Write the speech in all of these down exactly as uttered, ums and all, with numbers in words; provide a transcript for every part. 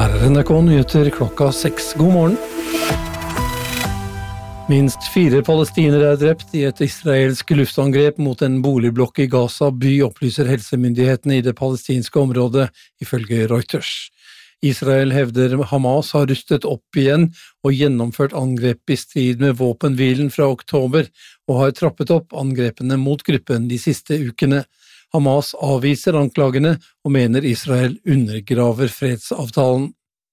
Her er N R K Nyheter klokka seks. God morgen. Minst fire palestinere er drept i et israelsk luftangrep mot en boligblokk i Gaza by, opplyser helsemyndighetene i det palestinske området, ifølge Reuters. Israel hevder Hamas har rustet opp igjen og gjennomført angrep i strid med våpenhvilen fra oktober, og har trappet opp angrepene mot gruppen de siste ukene. Hamas avviser anklagene og mener Israel undergraver fredsavtalen.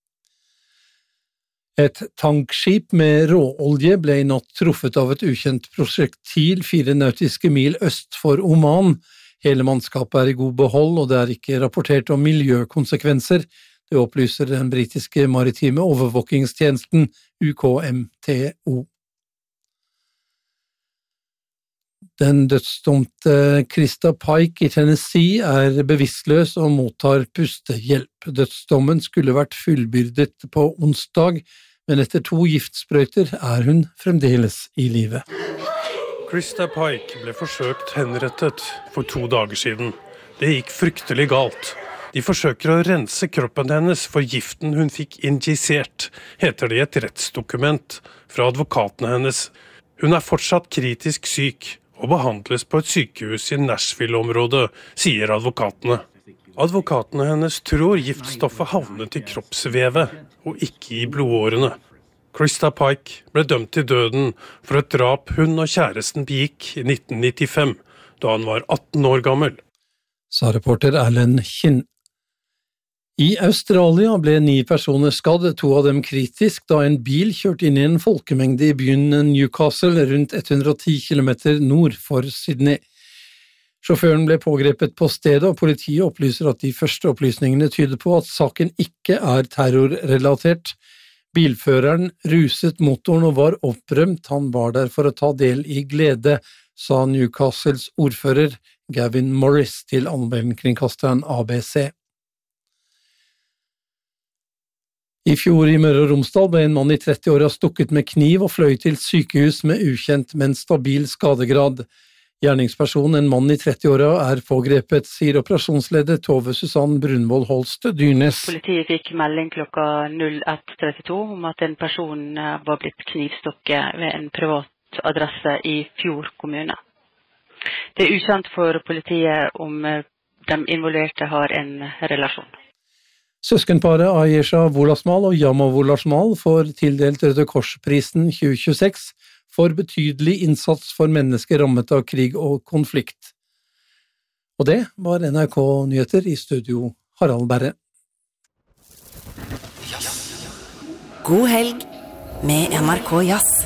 Et tankskip med råolje ble i natt truffet av et ukjent prosjektil fire nautiske mil øst for Oman. Hele mannskapet er i god behold, og det er ikke rapportert om miljøkonsekvenser. Det opplyser den britiske maritime overvåkingstjenesten U K M T O. Den dødsdømte Krista Pike i Tennessee er bevisstløs og mottar pustehjelp. Dødsdommen skulle vært fullbyrdet på onsdag, men etter to giftsprøyter er hun fremdeles i live. Krista Pike ble forsøkt henrettet for to dager siden. Det gikk fryktelig galt. De forsøker å rense kroppen hennes for giften hun fikk injisert, heter det i et rettsdokument fra advokatene hennes. Hun er fortsatt kritisk syk og behandles på et sykehus i Nashville-området, sier advokatene. Advokatene hennes tror giftstoffet havnet i kroppsvevet, og ikke i blodårene. Krista Pike ble dømt til døden for et drap hun og kjæresten begikk i nitten nittifem, da han var atten år gammel. Sa reporter Erlend Kinn. I Australia ble ni personer skadd, to av dem kritisk, da en bil kjørte inn i en folkemengde i byen Newcastle, rundt hundre og ti kilometer nord for Sydney. Sjåføren ble pågrepet på stedet, og politiet opplyser at de første opplysningene tyder på at saken ikke er terrorrelatert. Bilføreren ruset motoren og var opprømt, han var der for å ta del i glede, sa Newcastles ordfører Gavin Morris til allmennkringkasteren A B C. I fjor i Møre og Romsdal ble en mann i tretti-åra stukket med kniv og fløy til sykehus med ukjent, men stabil skadegrad. Gjerningspersonen, en mann i tretti-åra, er pågrepet, sier operasjonsleder Tove Susann Brunvoll Holst Dyrnes. Politiet fikk melding klokka null ett trettito om at en person var blitt knivstukket ved en privat adresse i Fjord kommune. Det er ukjent for politiet om de involverte har en relasjon. Søskenparet Ayesha Wolasmal og Yama Wolasmal får tildelt Røde Kors-prisen tjue tjueseks for betydelig innsats for mennesker rammet av krig og konflikt. Og det var N R K Nyheter, i studio Harald Berre. God helg med N R K Jazz.